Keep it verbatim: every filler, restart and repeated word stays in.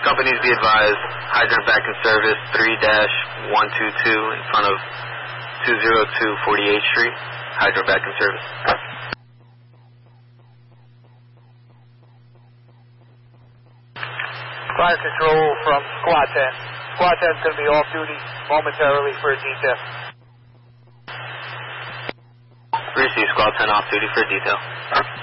companies be advised, hydrant back in service three dash one two two in front of two oh two forty-eighth Street. Hydrant back in service. Fire control from Squad ten. Squad ten is going to be off duty momentarily for a detail. Receive Squad ten off duty for a detail.